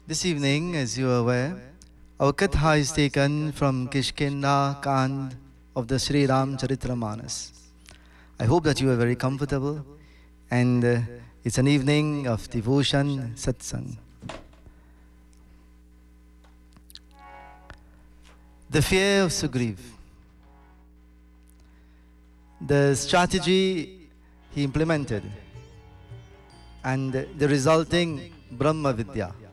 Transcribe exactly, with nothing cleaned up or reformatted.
This evening, as you are aware, our Katha is taken from Kishkinda Kand of the Sri Ram Charitramanas. I hope that you are very comfortable and uh, it's an evening of devotion, satsang. The fear of Sugriv. The strategy he implemented and the resulting Brahma Vidya.